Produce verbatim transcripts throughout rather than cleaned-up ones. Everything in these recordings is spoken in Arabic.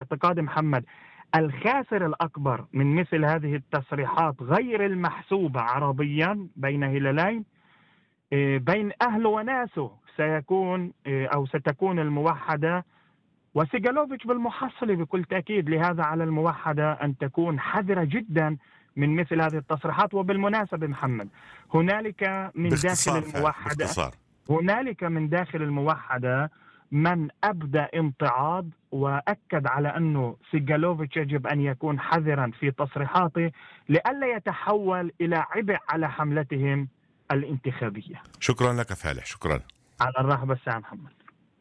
باعتقادي محمد الخاسر الأكبر من مثل هذه التصريحات غير المحسوبة عربيا بين هلالين بين أهله وناسه سيكون أو ستكون الموحدة وسيجالوفيتش بالمحصلة بكل تأكيد. لهذا على الموحدة أن تكون حذرة جدا من مثل هذه التصريحات. وبالمناسبة محمد هنالك من داخل الموحدة باختصار. هنالك من داخل الموحدة من أبدى امتعاض وأكد على أنه سيجالوفيتش يجب أن يكون حذرا في تصريحاته لئلا يتحول إلى عبء على حملتهم الانتخابية. شكرا لك فالح، شكرا. على الرحب والسعة محمد.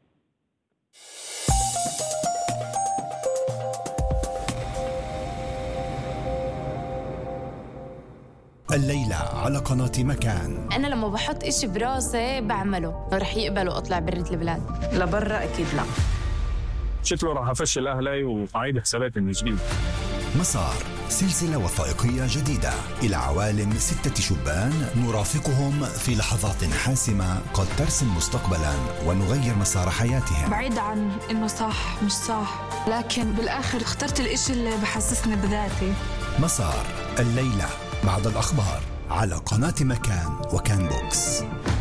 الليلة على قناة مكان. أنا لما بحط إشي براسي بعمله، رح يقبلوا أطلع برة البلاد لبرا؟ أكيد لا. شكله راح أفشل أهلي وأعيد حساباتي من جديد. مسار، سلسلة وثائقية جديدة إلى عوالم ستة شبان نرافقهم في لحظات حاسمة قد ترسم مستقبلا ونغير مسار حياتهم. بعيد عن إنه صح مش صح، لكن بالآخر اخترت الإشي اللي بحسسني بذاتي. مسار الليلة بعد الأخبار على قناة مكان وكان بوكس.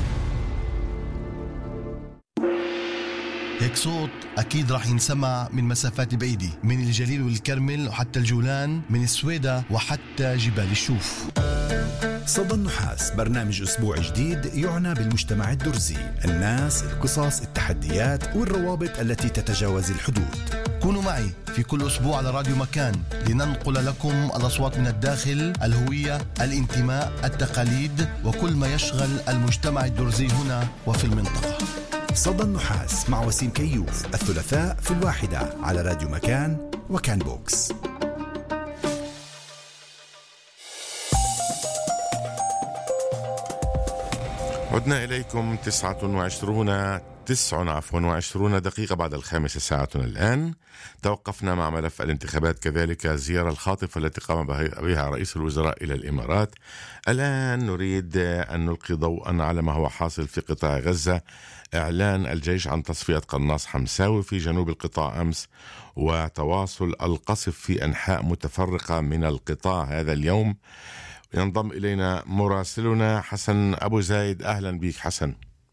هيك صوت أكيد راح ينسمع من مسافات بعيدة، من الجليل والكرمل وحتى الجولان، من السويدة وحتى جبال الشوف. صدى النحاس، برنامج أسبوع جديد يعنى بالمجتمع الدرزي، الناس، القصص، التحديات والروابط التي تتجاوز الحدود. كونوا معي في كل أسبوع على راديو مكان لننقل لكم الأصوات من الداخل، الهوية، الانتماء، التقاليد وكل ما يشغل المجتمع الدرزي هنا وفي المنطقة. صدى النحاس مع وسيم كيوف الثلاثاء في الواحدة على راديو مكان وكان بوكس. عدنا إليكم تسعة وعشرون تسع عفوا وعشرون دقيقة بعد الخامسة ساعتنا الآن. توقفنا مع ملف الانتخابات، كذلك الزيارة الخاطفة التي قام بها رئيس الوزراء إلى الإمارات. الآن نريد أن نلقي ضوءا على ما هو حاصل في قطاع غزة. إعلان الجيش عن تصفية قناص حمساوي في جنوب القطاع أمس، وتواصل القصف في أنحاء متفرقة من القطاع هذا اليوم. ينضم إلينا مراسلنا حسن أبو زايد. أهلا بك حسن.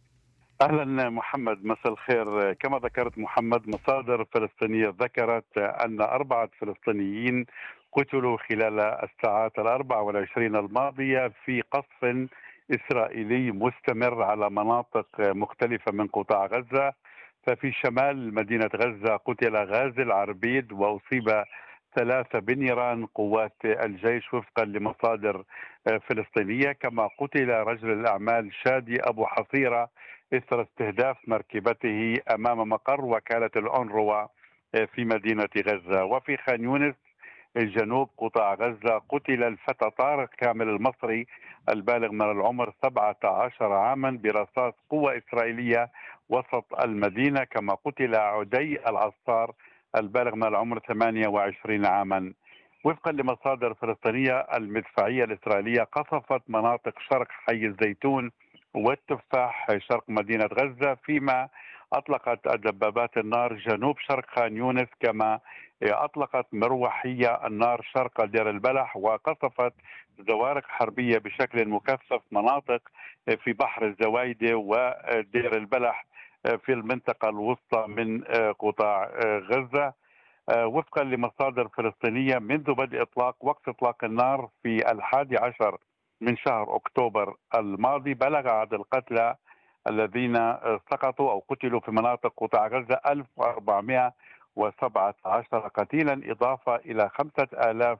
أهلا محمد، مساء الخير. كما ذكرت محمد، مصادر فلسطينية ذكرت أن أربعة فلسطينيين قتلوا خلال الساعات الأربع والعشرين الماضية في قصف إسرائيلي مستمر على مناطق مختلفة من قطاع غزة. ففي شمال مدينة غزة قتل غازي العربيد وأصيب ثلاثة بنيران قوات الجيش وفقا لمصادر فلسطينية، كما قتل رجل الأعمال شادي أبو حصيرة إثر استهداف مركبته أمام مقر وكالة الأونروا في مدينة غزة. وفي خان يونس جنوب قطاع غزة قتل الفتى طارق كامل المصري البالغ من العمر سبعة عشر عاما برصاص قوة إسرائيلية وسط المدينة، كما قتل عدي العصار البالغ من العمر ثمانية وعشرين عاما. وفقا لمصادر فلسطينية، المدفعية الإسرائيلية قصفت مناطق شرق حي الزيتون والتفاح شرق مدينة غزة، فيما أطلقت دبابات النار جنوب شرق خان يونس، كما أطلقت مروحية النار شرق دير البلح، وقصفت زوارق حربية بشكل مكثف مناطق في بحر الزوايدة ودير البلح في المنطقة الوسطى من قطاع غزة. وفقا لمصادر فلسطينية، منذ بدء إطلاق وقف إطلاق النار في الحادي عشر من شهر أكتوبر الماضي، بلغ عدد القتلى الذين سقطوا أو قتلوا في مناطق قطاع غزة ألف وأربعمائة وسبعة عشر قتيلا، إضافة إلى خمسة آلاف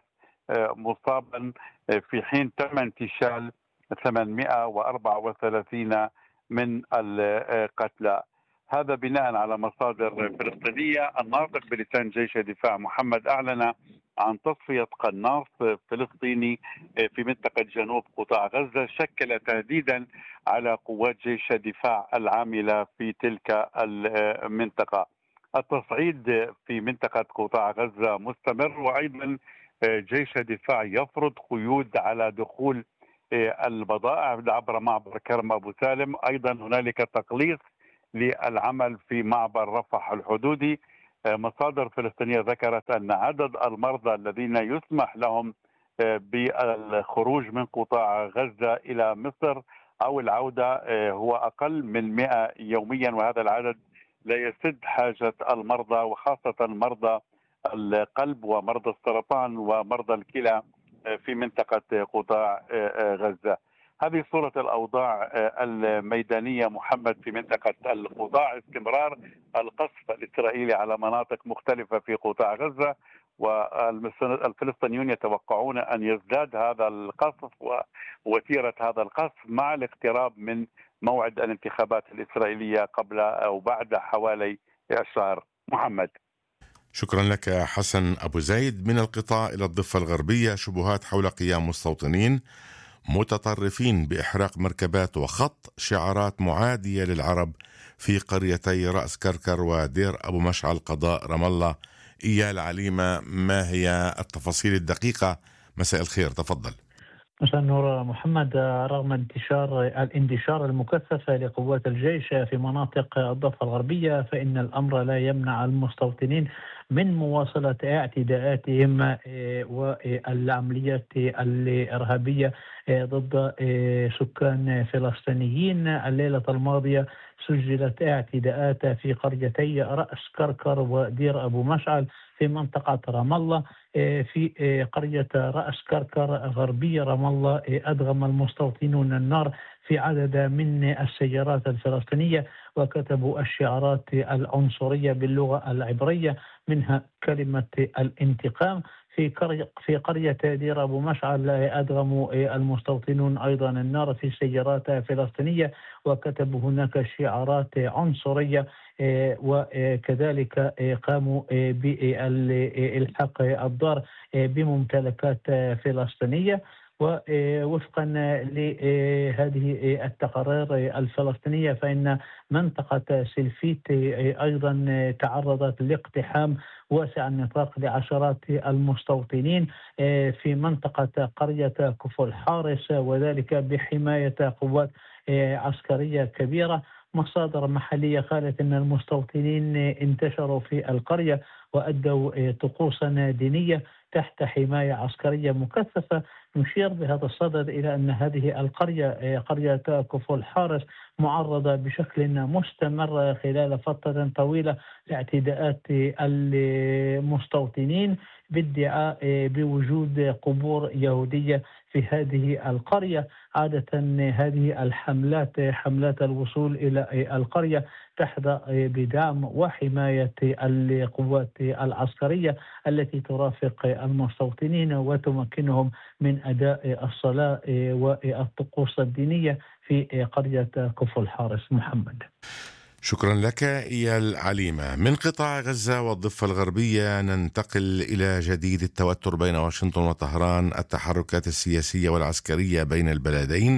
مصابا، في حين تم انتشال ثمانمائة وأربعة وثلاثين من القتلى. هذا بناء على مصادر فلسطينية. الناطق بلسان جيش الدفاع محمد أعلن عن تصفية قناص فلسطيني في منطقة جنوب قطاع غزة شكل تهديدا على قوات جيش الدفاع العاملة في تلك المنطقة. التصعيد في منطقة قطاع غزة مستمر، وأيضا جيش الدفاع يفرض قيود على دخول البضائع عبر معبر كرم أبو سالم. أيضا هنالك تقليص للعمل في معبر رفح الحدودي. مصادر فلسطينية ذكرت أن عدد المرضى الذين يسمح لهم بالخروج من قطاع غزة إلى مصر أو العودة هو أقل من مئة يوميا، وهذا العدد لا يسد حاجة المرضى وخاصة مرضى القلب ومرضى السرطان ومرضى الكلى في منطقة قطاع غزة. هذه صورة الأوضاع الميدانية محمد في منطقة القطاع، استمرار القصف الإسرائيلي على مناطق مختلفة في قطاع غزة، والفلسطينيون يتوقعون أن يزداد هذا القصف ووتيرة هذا القصف مع الاقتراب من موعد الانتخابات الإسرائيلية قبل أو بعد حوالي شهر. محمد، شكرا لك حسن أبو زيد. من القطاع إلى الضفة الغربية، شبهات حول قيام مستوطنين متطرفين بإحراق مركبات وخط شعارات معادية للعرب في قريتي رأس كركر ودير أبو مشعل قضاء رام الله. إيال عليمة، ما هي التفاصيل الدقيقة؟ مساء الخير، تفضل. مساء النور محمد. رغم انتشار الاندشار المكثف لقوات الجيش في مناطق الضفة الغربية، فإن الأمر لا يمنع المستوطنين من مواصلة اعتداءاتهم والعمليات الإرهابية ضد سكان فلسطينيين. الليلة الماضية سجلت اعتداءات في قريتي رأس كركر ودير أبو مشعل في منطقة رام الله. في قرية رأس كركر غربي رام الله أدغم المستوطنون النار في عدد من السيارات الفلسطينية وكتبوا الشعارات العنصرية باللغة العبرية، منها كلمة الانتقام. في قرية في قرية دير أبو مشعل أدغموا المستوطنون أيضا النار في سيارات فلسطينية وكتبوا هناك شعارات عنصرية، وكذلك قاموا بإلحاق الضار بممتلكات فلسطينية. ووفقا لهذه التقارير الفلسطينية، فإن منطقة سلفيت أيضا تعرضت لاقتحام واسع النطاق لعشرات المستوطنين في منطقة قرية كفر الحارس، وذلك بحماية قوات عسكرية كبيرة. مصادر محلية قالت أن المستوطنين انتشروا في القرية وأدوا طقوسا دينية تحت حماية عسكرية مكثفة. نشير بهذا الصدد إلى أن هذه القرية قرية كفر الحارس معرضة بشكل مستمر خلال فترة طويلة لاعتداءات المستوطنين بادعاء بوجود قبور يهودية في هذه القرية. عادة هذه الحملات حملات الوصول إلى القرية تحظى بدعم وحماية القوات العسكرية التي ترافق المستوطنين وتمكنهم من أداء الصلاة والطقوس الدينية في قرية كفر الحارس. محمد، شكرا لك إيال عليمة. من قطاع غزة والضفة الغربية ننتقل إلى جديد التوتر بين واشنطن وطهران. التحركات السياسية والعسكرية بين البلدين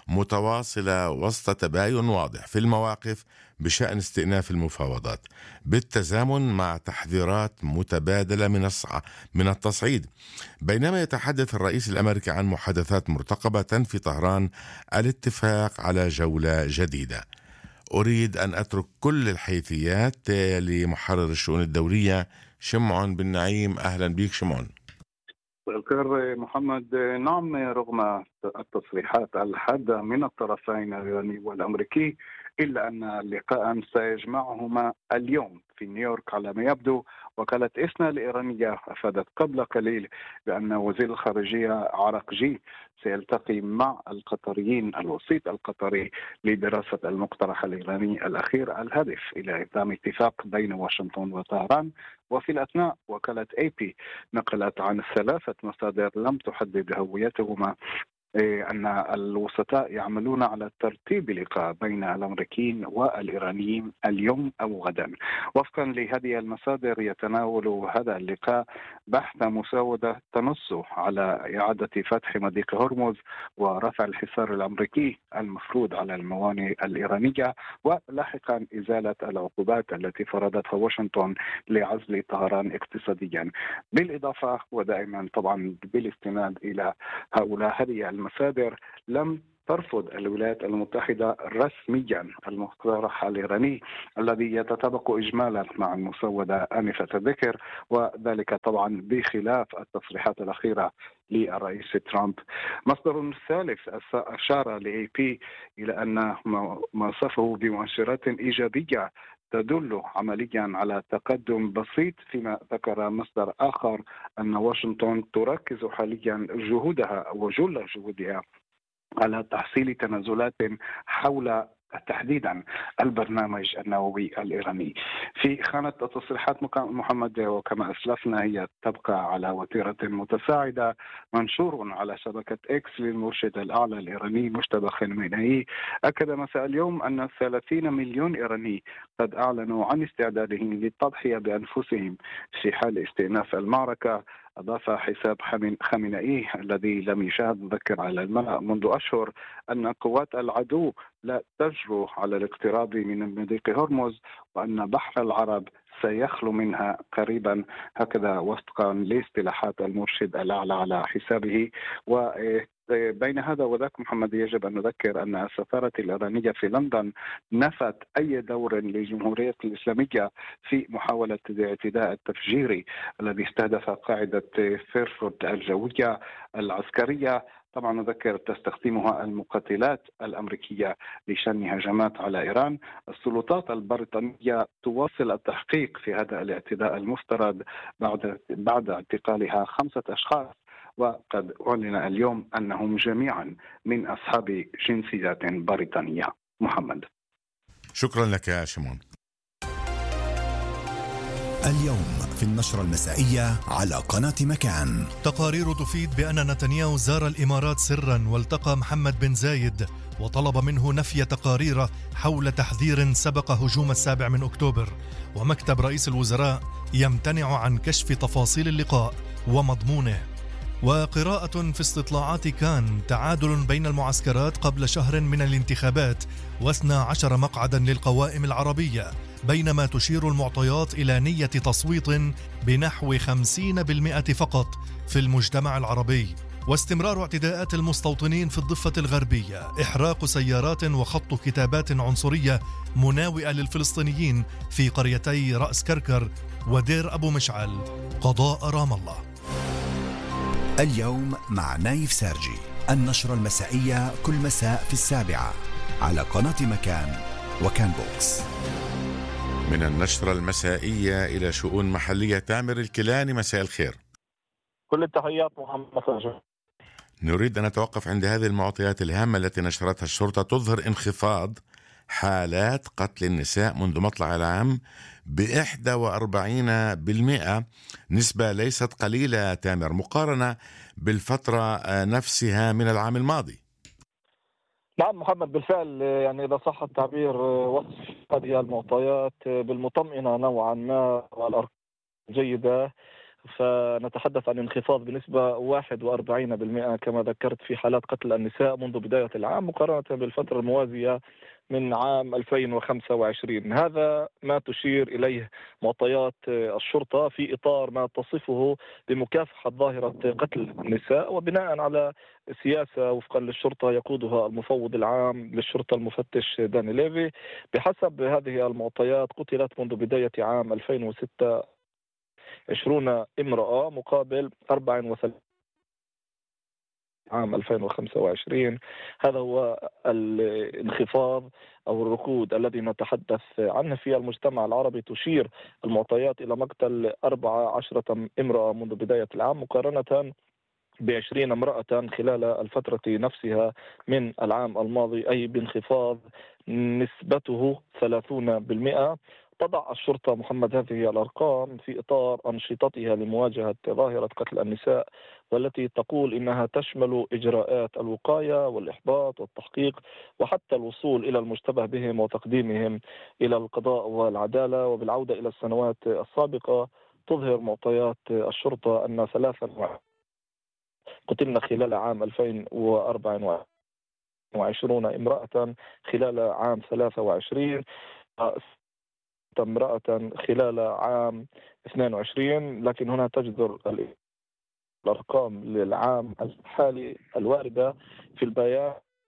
متواصلة وسط تباين واضح في المواقف بشأن استئناف المفاوضات، بالتزامن مع تحذيرات متبادلة من من التصعيد. بينما يتحدث الرئيس الأمريكي عن محادثات مرتقبة تنفي طهران الاتفاق على جولة جديدة. أريد أن أترك كل الحيثيات لمحرر الشؤون الدولية شمعون بن نعيم. أهلا بك شمعون. الخير محمد. نعم، رغم التصريحات الحادة من الطرفين الإيراني والأمريكي، إلا أن اللقاء سيجمعهما اليوم في نيويورك على ما يبدو. وكالة إسنا الإيرانية أفادت قبل قليل بأن وزير الخارجية عراقجي سيلتقي مع القطريين الوسيط القطري لدراسة المقترح الإيراني الأخير الهدف إلى إتمام اتفاق بين واشنطن وطهران. وفي الأثناء وكالة إيه بي نقلت عن ثلاثة مصادر لم تحدد هويتهما أن الوسطاء يعملون على ترتيب لقاء بين الأمريكيين والإيرانيين اليوم أو غدا. وفقا لهذه المصادر يتناول هذا اللقاء بحث مسودة تنص على إعادة فتح مضيق هرمز ورفع الحصار الأمريكي المفروض على الموانئ الإيرانية، ولاحقا إزالة العقوبات التي فرضتها واشنطن لعزل طهران اقتصاديا. بالإضافة ودائما طبعا بالاستناد إلى هؤلاء هذه المصادر، لم ترفض الولايات المتحدة رسميا المقترح الإيراني الذي يتطابق إجمالا مع المسودة آنفة الذكر، وذلك طبعا بخلاف التصريحات الأخيرة للرئيس ترامب. مصدر ثالث أشار لإي بي إلى أن ما وصفه بمؤشرات إيجابية تدل عمليا على تقدم بسيط، فيما ذكر مصدر آخر أن واشنطن تركز حاليا جهودها وجل جهودها على تحصيل تنازلات حول تحديدا البرنامج النووي الإيراني. في خانة التصريحات محمد، وكما أسلفنا هي تبقى على وتيرة متساعدة، منشور على شبكة إكس للمرشد الأعلى الإيراني مجتبى خامنئي أكد مساء اليوم أن ثلاثين مليون إيراني قد أعلنوا عن استعدادهم للتضحية بأنفسهم في حال استئناف المعركة. أضاف حساب خامنئي الذي لم يشاهد ذكر على الملأ منذ أشهر أن قوات العدو لا تجرؤ على الاقتراب من مضيق هرمز، وأن بحر العرب سيخلو منها قريبا، هكذا وفقا لاصطلاحات المرشد الأعلى على حسابه. و بين هذا وذاك محمد، يجب أن نذكر أن السفارة الإيرانية في لندن نفت أي دور للجمهورية الإسلامية في محاولة الاعتداء التفجيري الذي استهدف قاعدة فيرفورد الجوية العسكرية. طبعا نذكر تستخدمها المقاتلات الأمريكية لشن هجمات على إيران. السلطات البريطانية تواصل التحقيق في هذا الاعتداء المفترض بعد بعد اعتقالها خمسة أشخاص، وقد أعلن اليوم أنهم جميعا من أصحاب جنسيات بريطانية. محمد، شكرا لك يا شمون. اليوم في النشرة المسائية على قناة مكان. تقارير تفيد بأن نتنياهو زار الإمارات سرا والتقى محمد بن زايد وطلب منه نفي تقارير حول تحذير سبق هجوم السابع من أكتوبر، ومكتب رئيس الوزراء يمتنع عن كشف تفاصيل اللقاء ومضمونه. وقراءة في استطلاعات كان تعادل بين المعسكرات قبل شهر من الانتخابات واثنى عشر مقعدا للقوائم العربية، بينما تشير المعطيات إلى نية تصويت بنحو خمسين بالمئة فقط في المجتمع العربي. واستمرار اعتداءات المستوطنين في الضفة الغربية، إحراق سيارات وخط كتابات عنصرية مناوئة للفلسطينيين في قريتي رأس كركر ودير أبو مشعل، قضاء رام الله. اليوم مع نايف سارجي، النشرة المسائية كل مساء في السابعة على قناة مكان وكان بوكس. من النشرة المسائية إلى شؤون محلية، تامر الكيلاني، مساء الخير. كل التحيات محمد فرجة. نريد أن نتوقف عند هذه المعطيات الهامة التي نشرتها الشرطة، تظهر انخفاض حالات قتل النساء منذ مطلع العام بإحدى وأربعين بالمئة، نسبة ليست قليلة تامر مقارنة بالفترة نفسها من العام الماضي. نعم محمد، بالفعل يعني إذا صح التعبير وصف هذه المعطيات بالمطمئنة نوعا ما والأرقام جيدة، فنتحدث عن انخفاض بنسبة واحد وأربعين بالمئة كما ذكرت في حالات قتل النساء منذ بداية العام مقارنة بالفترة الموازية من عام ألفين وخمسة وعشرين. هذا ما تشير إليه معطيات الشرطة في إطار ما تصفه بمكافحة ظاهرة قتل النساء، وبناء على سياسة وفقا للشرطة يقودها المفوض العام للشرطة المفتش داني ليفي. بحسب هذه المعطيات قتلت منذ بداية عام ألفين وستة عشرون امرأة مقابل أربعة وثلاثين عام ألفين وخمسة وعشرين. هذا هو الانخفاض أو الركود الذي نتحدث عنه في المجتمع العربي. تشير المعطيات إلى مقتل أربعة عشرة امرأة منذ بداية العام مقارنة بعشرين امرأة خلال الفترة نفسها من العام الماضي، أي بانخفاض نسبته ثلاثين بالمئة. تضع الشرطة محمد هذه الأرقام في إطار أنشطتها لمواجهة ظاهرة قتل النساء، والتي تقول إنها تشمل إجراءات الوقاية والإحباط والتحقيق وحتى الوصول إلى المشتبه بهم وتقديمهم إلى القضاء والعدالة. وبالعودة إلى السنوات السابقة تظهر معطيات الشرطة أن ثلاثة قتلنا خلال عام ألفين وأربعة وعشرين امرأة، خلال عام ثلاثة وعشرين امرأة، خلال عام اثنين وعشرين. لكن هنا تجدر الأرقام للعام الحالي الواردة في البيان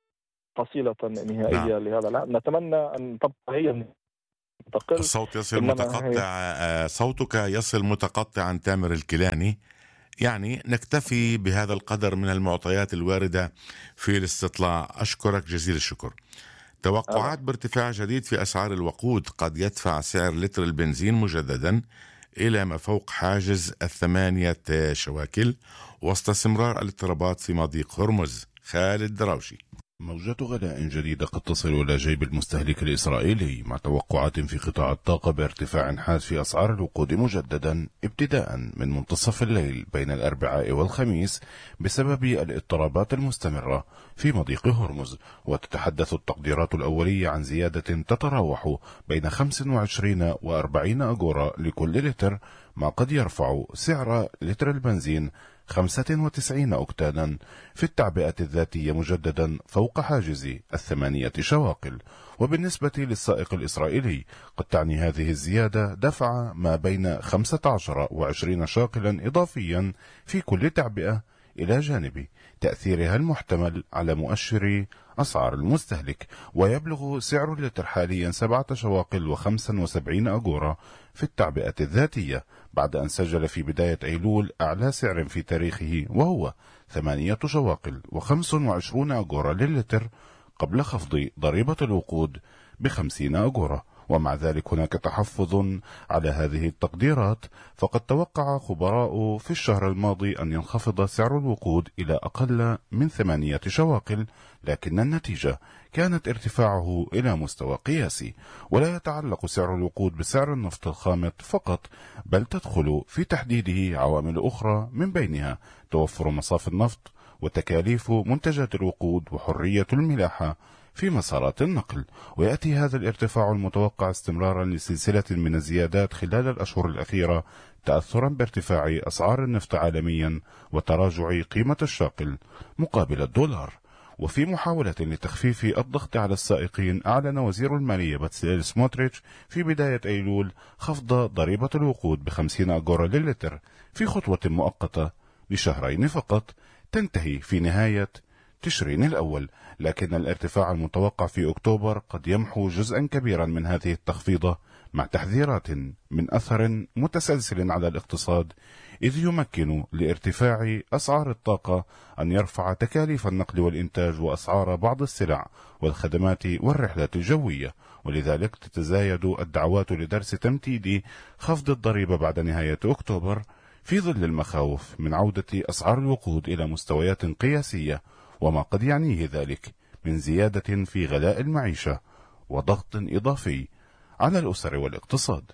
حصيلة نهائية نعم. لهذا العام نتمنى أن تبقى هي مستقل. الصوت يصل متقطع هي... صوتك يصل متقطعا تامر الكيلاني. يعني نكتفي بهذا القدر من المعطيات الواردة في الاستطلاع. أشكرك جزيل الشكر. توقعات أه. بارتفاع جديد في أسعار الوقود قد يدفع سعر لتر البنزين مجددا إلى ما فوق حاجز الثمانية شواكل وسط استمرار الاضطرابات في مضيق هرمز. خالد دراوشي. موجة غلاء جديدة قد تصل إلى جيب المستهلك الإسرائيلي مع توقعات في قطاع الطاقة بارتفاع حاد في أسعار الوقود مجددا ابتداء من منتصف الليل بين الأربعاء والخميس بسبب الاضطرابات المستمرة في مضيق هرمز. وتتحدث التقديرات الأولية عن زيادة تتراوح بين خمسة وعشرين وأربعين أغورا لكل لتر، ما قد يرفع سعر لتر البنزين خمسة وتسعين أكتانا في التعبئة الذاتية مجددا فوق حاجز الثمانية شواقل. وبالنسبة للسائق الإسرائيلي قد تعني هذه الزيادة دفع ما بين خمسة عشر وعشرين شاقلا إضافيا في كل تعبئة، إلى جانب تأثيرها المحتمل على مؤشر أسعار المستهلك. ويبلغ سعر اللتر حاليا سبعة شواقل وخمسا وسبعين أغورا في التعبئة الذاتية، بعد أن سجل في بداية أيلول أعلى سعر في تاريخه وهو ثمانية شواقل وخمس وعشرون أغورا للتر قبل خفض ضريبة الوقود بخمسين أغورا. ومع ذلك هناك تحفظ على هذه التقديرات، فقد توقع خبراء في الشهر الماضي أن ينخفض سعر الوقود إلى أقل من ثمانية شواقل، لكن النتيجة كانت ارتفاعه إلى مستوى قياسي. ولا يتعلق سعر الوقود بسعر النفط الخامط فقط، بل تدخل في تحديده عوامل أخرى من بينها توفر مصاف النفط وتكاليف منتجات الوقود وحرية الملاحة في مسارات النقل. ويأتي هذا الارتفاع المتوقع استمرارا لسلسلة من الزيادات خلال الأشهر الأخيرة تأثرا بارتفاع أسعار النفط عالميا وتراجع قيمة الشاقل مقابل الدولار. وفي محاولة لتخفيف الضغط على السائقين، أعلن وزير المالية باتسليل سموتريتش في بداية أيلول خفض ضريبة الوقود بخمسين أغورا للتر في خطوة مؤقتة لشهرين فقط تنتهي في نهاية تشرين الأول. لكن الارتفاع المتوقع في أكتوبر قد يمحو جزءا كبيرا من هذه التخفيضة، مع تحذيرات من أثر متسلسل على الاقتصاد، إذ يمكن لارتفاع أسعار الطاقة أن يرفع تكاليف النقل والإنتاج وأسعار بعض السلع والخدمات والرحلات الجوية. ولذلك تتزايد الدعوات لدرس تمديد خفض الضريبة بعد نهاية أكتوبر، في ظل المخاوف من عودة أسعار الوقود إلى مستويات قياسية، وما قد يعنيه ذلك من زيادة في غلاء المعيشة وضغط إضافي على الأسر والاقتصاد.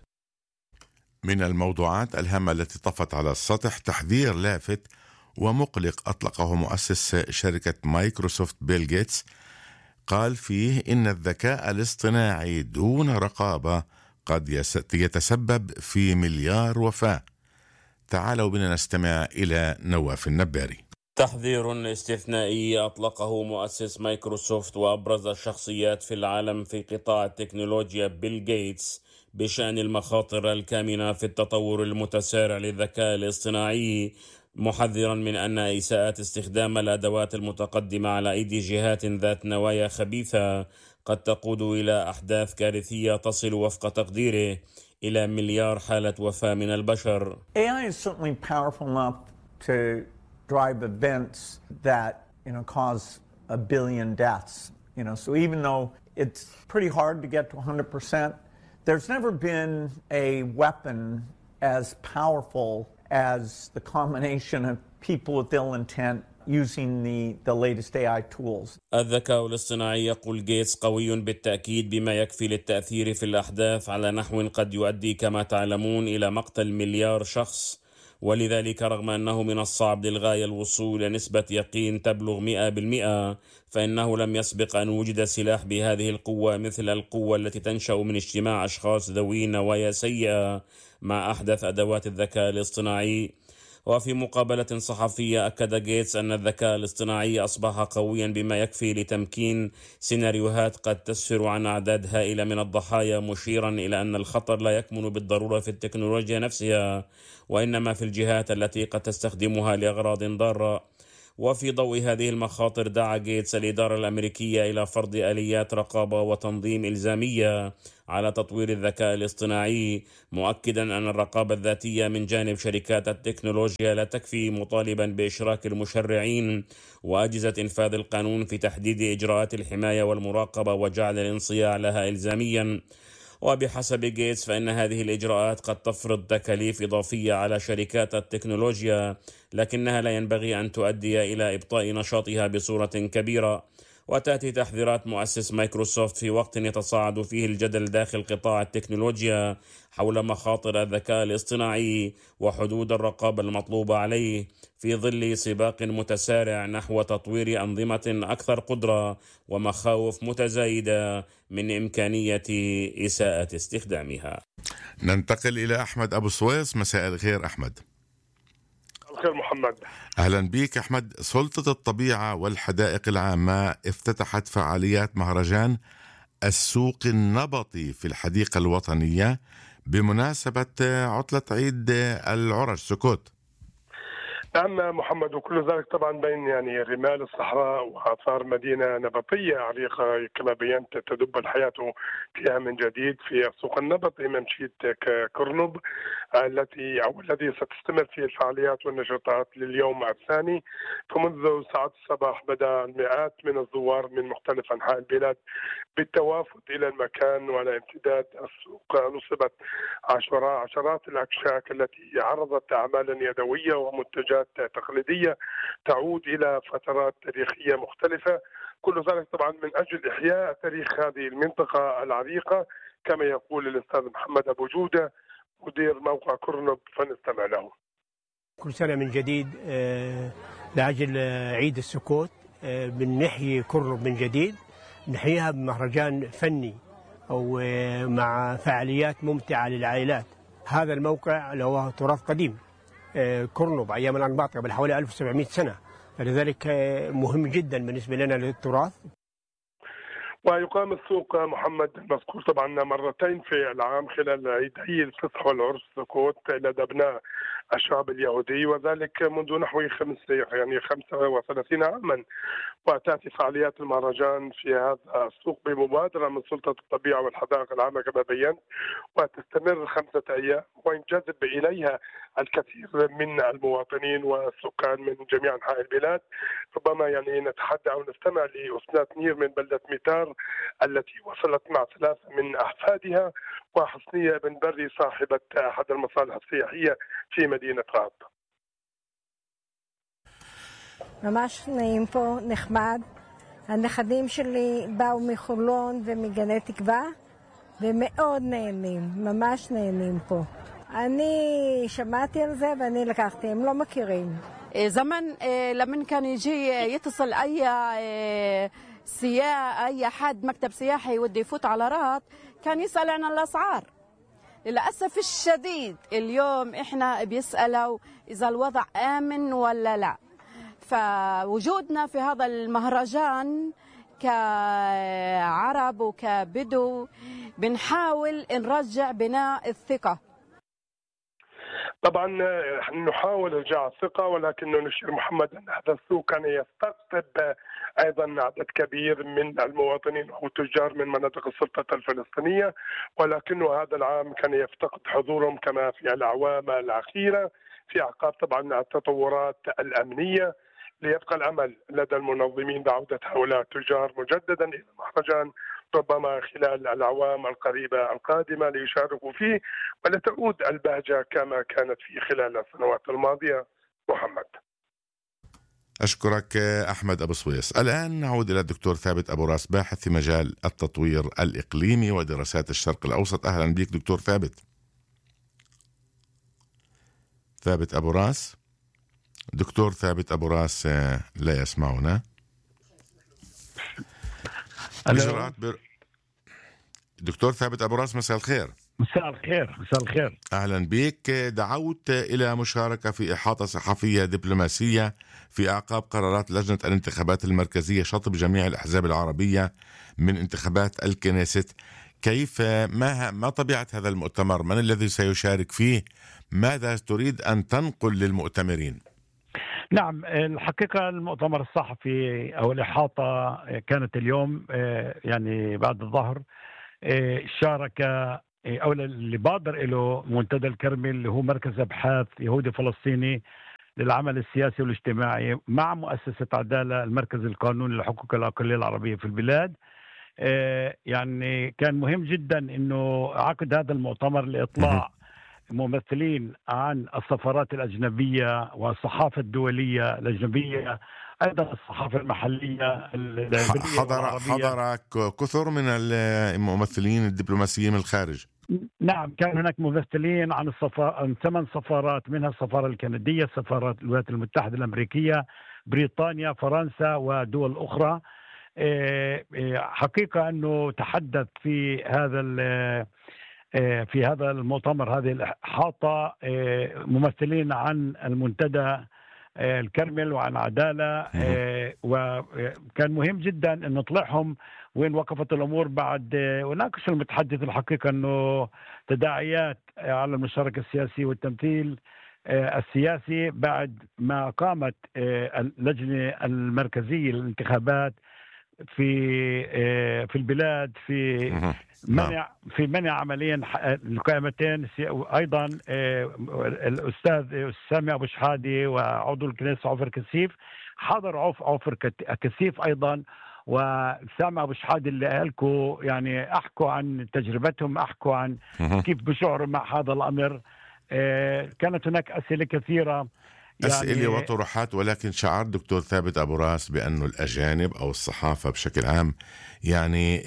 من الموضوعات الهامة التي طفت على السطح تحذير لافت ومقلق أطلقه مؤسس شركة مايكروسوفت بيل جيتس، قال فيه إن الذكاء الاصطناعي دون رقابة قد يتسبب في مليار وفاة. تعالوا بنا نستمع إلى نواف النباري. تحذير استثنائي أطلقه مؤسس مايكروسوفت وأبرز الشخصيات في العالم في قطاع التكنولوجيا بيل جيتس بشأن المخاطر الكامنة في التطور المتسارع للذكاء الاصطناعي، محذرا من أن إساءة استخدام الأدوات المتقدمة على أيدي جهات ذات نوايا خبيثة قد تقود إلى أحداث كارثية تصل وفق تقديره إلى مليار حالة وفاة من البشر. إيه آي is certainly powerful enough to drive events that, you know, cause a billion deaths. You know, so even though it's pretty hard to get to one hundred percent, there's never been a weapon as powerful as the combination of people with ill intent using the, the latest إيه آي tools. الذكاء الاصطناعي، يقول جيتس، قوي بالتأكيد بما يكفي للتأثير في الأحداث على نحو قد يؤدي كما تعلمون إلى مقتل مليار شخص. ولذلك رغم أنه من الصعب للغاية الوصول لنسبة يقين تبلغ مئة بالمئة، فإنه لم يسبق أن وجد سلاح بهذه القوة مثل القوة التي تنشأ من اجتماع أشخاص ذوي نوايا سيئة مع أحدث أدوات الذكاء الاصطناعي. وفي مقابلة صحفية أكد جيتس أن الذكاء الاصطناعي أصبح قويا بما يكفي لتمكين سيناريوهات قد تسفر عن أعداد هائلة من الضحايا، مشيرا إلى أن الخطر لا يكمن بالضرورة في التكنولوجيا نفسها، وإنما في الجهات التي قد تستخدمها لأغراض ضارة. وفي ضوء هذه المخاطر دعا غيتس الإدارة الأمريكية إلى فرض آليات رقابة وتنظيم إلزامية على تطوير الذكاء الاصطناعي، مؤكدا أن الرقابة الذاتية من جانب شركات التكنولوجيا لا تكفي، مطالبا بإشراك المشرعين وأجهزة إنفاذ القانون في تحديد إجراءات الحماية والمراقبة وجعل الانصياع لها إلزاميا. وبحسب غيتس فإن هذه الإجراءات قد تفرض تكاليف إضافية على شركات التكنولوجيا، لكنها لا ينبغي أن تؤدي إلى إبطاء نشاطها بصورة كبيرة. وتأتي تحذيرات مؤسس مايكروسوفت في وقت يتصاعد فيه الجدل داخل قطاع التكنولوجيا حول مخاطر الذكاء الاصطناعي وحدود الرقابة المطلوبة عليه، في ظل سباق متسارع نحو تطوير أنظمة أكثر قدرة ومخاوف متزايدة من إمكانية إساءة استخدامها. ننتقل إلى أحمد أبو سويس. مساء الخير أحمد. الخير محمد. أهلا بك أحمد. سلطة الطبيعة والحدائق العامة افتتحت فعاليات مهرجان السوق النبطي في الحديقة الوطنية بمناسبة عطلة عيد العرش سكوت. نعم محمد، وكل ذلك طبعا بين يعني رمال الصحراء وآثار مدينة نبطية عريقة كما بينت تدب الحياة فيها من جديد في السوق النبطي ممشية كرنب التي أو الذي ستستمر فيه الفعاليات والنشاطات لليوم الثاني. فمنذ ساعات الصباح بدأ المئات من الزوار من مختلف أنحاء البلاد بالتوافد إلى المكان وعلى امتداد السوق. نصبت عشرات الأكشاك التي عرضت أعمالا يدوية ومنتجات تقليدية تعود إلى فترات تاريخية مختلفة، كل ذلك طبعا من أجل إحياء تاريخ هذه المنطقة العريقة كما يقول الأستاذ محمد أبو جودة مدير موقع كرنب، فنستمع له. كل سنة من جديد لأجل عيد السكوت بنحيي كرنب من جديد، نحييها بمهرجان فني أو مع فعاليات ممتعة للعائلات. هذا الموقع له تراث قديم، كرنب أيام الأنباط قبل حوالي ألف وسبعمئة سنة، فلذلك مهم جدا بالنسبة لنا للتراث. ويقام السوق محمد المذكور طبعا مرتين في العام خلال عيدي الفصح والعرس سكوت لدى أبناء الشعب اليهودي، وذلك منذ نحو خمس يعني خمسة وثلاثين عاما. وتأتي فعاليات المهرجان في هذا السوق بمبادرة من سلطة الطبيعة والحدائق العامة كما بينت، وتستمر خمسة أيام وينجذب إليها الكثير من المواطنين والسكان من جميع أنحاء البلاد. ربما يعني نتحدى أو نستمع لأسنات نير من بلدة ميتار التي وصلت مع ثلاثة من أحفادها وحسنية بن بري صاحبة أحد المصالح السياحية في مدينة راد. ממש נעים פה, נחמד. הנכדים שלי באו מחולון ומגני תקווה ומאוד נהנים, ממש נהנים פה. אני שמעתי על זה ואני לקחתי, הם לא מכירים. زمان لما كان يجي يتصل أي سياح أي حد مكتب سياحي يودي يفوت على رهط كان يسأل عن الأسعار. للأسف الشديد اليوم إحنا بيسألوا إذا الوضع آمن ولا لا. فوجودنا في هذا المهرجان كعرب وكبدو بنحاول نرجع بناء الثقة. طبعا نحاول رجاع الثقة، ولكن نشير محمد أن هذا السوق كان يستقطب أيضا عدد كبير من المواطنين أو التجار من مناطق السلطة الفلسطينية، ولكنه هذا العام كان يفتقد حضورهم كما في الأعوام الأخيرة في أعقاب طبعا التطورات الأمنية. ليبقى الأمل لدى المنظمين بعودة هؤلاء التجار مجددا إلى المهرجان ربما خلال الأعوام القريبة القادمة ليشاركوا فيه ولتعود البهجة كما كانت في خلال السنوات الماضية. محمد. أشكرك أحمد أبو سويس. الآن نعود إلى الدكتور ثابت أبو راس، باحث في مجال التطوير الإقليمي ودراسات الشرق الأوسط. أهلا بك دكتور ثابت. ثابت أبو راس. دكتور ثابت أبو راس لا يسمعنا. بر... دكتور ثابت أبو راس مساء الخير. مساء الخير. مساء الخير. أهلا بك. دعوت إلى مشاركة في إحاطة صحفية دبلوماسية في أعقاب قرارات لجنة الانتخابات المركزية شطب جميع الأحزاب العربية من انتخابات الكنيست. كيف ما ما طبيعة هذا المؤتمر؟ من الذي سيشارك فيه؟ ماذا تريد أن تنقل للمؤتمرين؟ نعم، الحقيقة المؤتمر الصحفي أو الإحاطة كانت اليوم يعني بعد الظهر. شارك أو اللي بادر له منتدى الكرمل اللي هو مركز أبحاث يهودي فلسطيني للعمل السياسي والاجتماعي مع مؤسسة عدالة المركز القانوني لحقوق الأقلية العربية في البلاد. يعني كان مهم جدا أنه عقد هذا المؤتمر لإطلاع ممثلين عن السفارات الأجنبية والصحافة الدولية الأجنبية، أيضا الصحافة المحلية. حضر حضر كثر من الممثلين الدبلوماسيين من الخارج. نعم، كان هناك ممثلين عن الصفا... عن ثمان سفارات، منها السفارة الكندية، سفارة الولايات المتحدة الأمريكية، بريطانيا، فرنسا ودول أخرى. حقيقة أنه تحدث في هذا في هذا المؤتمر هذه الإحاطة ممثلين عن المنتدى الكرمل وعن عدالة، وكان مهم جدا أن نطلعهم وين وقفت الأمور بعد. وناقش المتحدث الحقيقة أنه تداعيات على المشاركة السياسية والتمثيل السياسي بعد ما قامت اللجنة المركزية للانتخابات في في البلاد في منع في منع عمليا القائمتين. ايضا الاستاذ سامي ابو شحادي وعضو الكنيسه عوفر كسيف حضر عوف عوفر كسيف ايضا، وسامي ابو شحادي اللي قالكوا يعني احكوا عن تجربتهم، احكوا عن كيف بشعروا مع هذا الامر. كانت هناك اسئله كثيره، أسئلة يعني وطروحات، ولكن شعر دكتور ثابت أبو راس بأنه الأجانب أو الصحافة بشكل عام يعني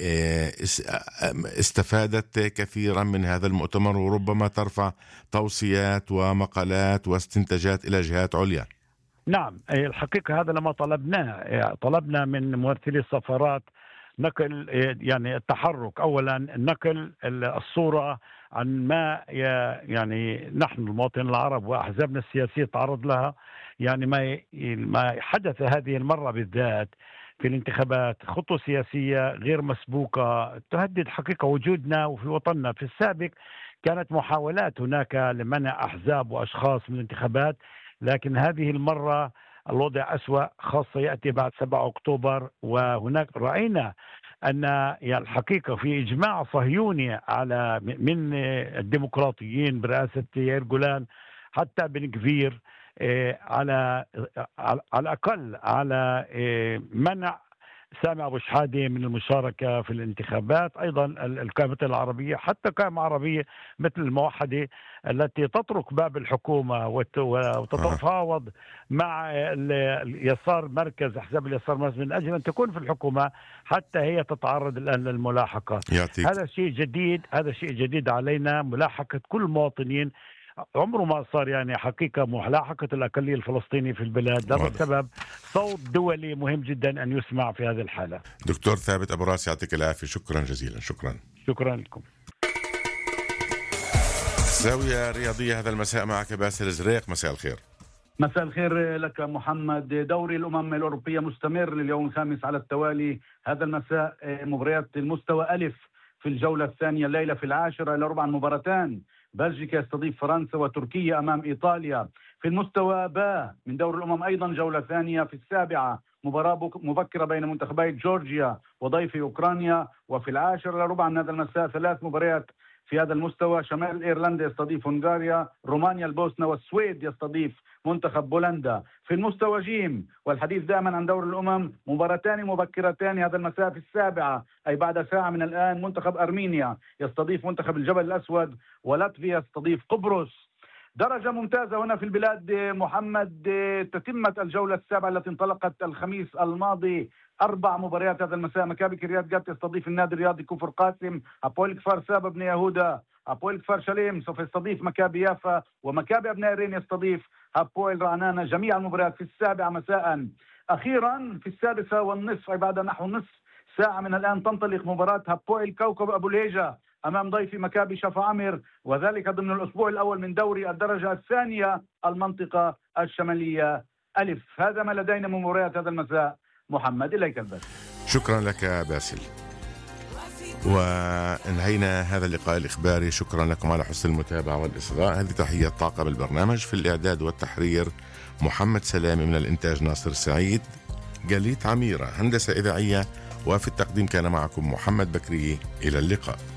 استفادت كثيرا من هذا المؤتمر، وربما ترفع توصيات ومقالات واستنتاجات إلى جهات عليا. نعم، الحقيقة هذا لما طلبناه، طلبنا من ممثلي السفارات نقل يعني التحرك، أولا نقل الصورة عن ما يعني نحن المواطنين العرب وأحزابنا السياسية تعرض لها، يعني ما ما حدث هذه المرة بالذات في الانتخابات، خطوة سياسية غير مسبوقة تهدد حقيقة وجودنا وفي وطننا. في السابق كانت محاولات هناك لمنع أحزاب وأشخاص من الانتخابات، لكن هذه المرة الوضع أسوأ، خاصة يأتي بعد سبعة أكتوبر. وهناك رأينا أن يعني الحقيقة في إجماع صهيوني على من الديمقراطيين برئاسة يائر جولان حتى بن كفير على على الأقل على منع سامي أبو شحادي من المشاركة في الانتخابات. أيضا القائمة العربية، حتى قائمة عربية مثل الموحدة التي تترك باب الحكومة وتتفاوض مع اليسار مركز أحزاب اليسار من أجل أن تكون في الحكومة، حتى هي تتعرض الآن للملاحقة. يعطيك. هذا شيء جديد، هذا شيء جديد علينا، ملاحقة كل المواطنين. عمره ما صار يعني حقيقة ملاحقة الأقلية الفلسطينية في البلاد. هذا السبب صوت دولي مهم جدا أن يسمع في هذه الحالة. دكتور ثابت أبو راس، يعطيك العافية، شكرا جزيلا. شكرا شكرا لكم. زاوية رياضية هذا المساء معك باسل زريق، مساء الخير. مساء الخير لك محمد. دوري الأمم الأوروبية مستمر لليوم الخامس على التوالي. هذا المساء مباريات المستوى ألف في الجولة الثانية الليلة في العاشرة إلى ربع مباراتان. بلجيكا يستضيف فرنسا وتركيا أمام إيطاليا. في المستوى باء من دور الأمم أيضا جولة ثانية في السابعة، مباراة مبكرة بين منتخبي جورجيا وضيف أوكرانيا. وفي العاشر إلى ربع من هذا المساء ثلاث مباريات في هذا المستوى. شمال إيرلندا يستضيف هنغاريا، رومانيا البوسنة، والسويد يستضيف منتخب بولندا. في المستوى جيم، والحديث دائما عن دور الأمم، مباراتان مبكرتان هذا المساء في السابعة أي بعد ساعة من الآن. منتخب أرمينيا يستضيف منتخب الجبل الأسود، ولاتفيا يستضيف قبرص. درجة ممتازة هنا في البلاد محمد. تتمت الجولة السابعة التي انطلقت الخميس الماضي، أربع مباريات هذا المساء. مكابي كريات جات يستضيف النادي الرياضي كفر قاسم، أبويل كفر سابا بن يهودا، أبويل كفر شليم سوف يستضيف مكابي يافا، ومكابي أبناء رين يستضيف أبويل رعنانة. جميع المباريات في السابعة مساء. أخيرا في السادسة والنصف بعد نحو نصف ساعة من الآن تنطلق مباراة أبويل كوكب أبو الهيجة أمام ضيف مكابي شفا عمر، وذلك ضمن الأسبوع الأول من دوري الدرجة الثانية المنطقة الشمالية ألف. هذا ما لدينا من مباريات هذا المساء محمد، إليك البث. شكرا لك باسل. وانهينا هذا اللقاء الإخباري. شكرا لكم على حسن المتابعة والإصغاء. هذه تحية طاقم البرنامج، في الإعداد والتحرير محمد سلامي، من الإنتاج ناصر سعيد، جليت عميرة هندسة إذاعية، وفي التقديم كان معكم محمد بكري. إلى اللقاء.